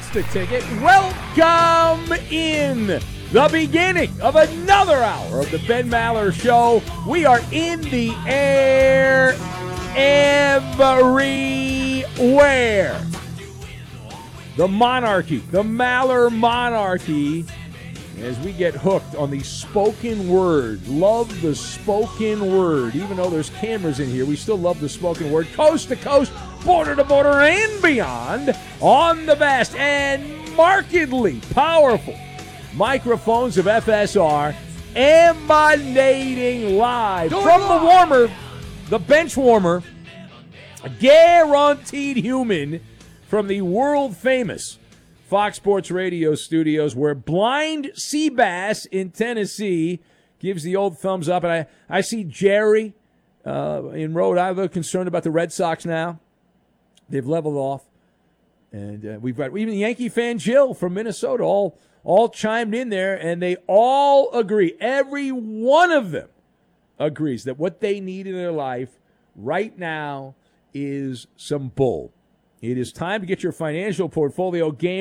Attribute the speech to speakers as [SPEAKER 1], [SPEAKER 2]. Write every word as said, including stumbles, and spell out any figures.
[SPEAKER 1] That's the ticket. Welcome in the beginning of another hour of the Ben Maller Show. We are in the air everywhere. The monarchy, the Maller monarchy, as we get hooked on the spoken word. Love the spoken word. Even though there's cameras in here, we still love the spoken word. Coast to coast, border to border, and beyond on the best and markedly powerful microphones of F S R, emanating live from the warmer, the bench warmer, guaranteed human from the world-famous Fox Sports Radio studios, where Blind Seabass in Tennessee gives the old thumbs up. And I, I see Jerry uh, in Rhode Island concerned about the Red Sox now. They've leveled off. And uh, we've got even Yankee fan Jill from Minnesota all, all chimed in there, and they all agree. Every one of them agrees that what they need in their life right now is some bull. It is time to get your financial portfolio game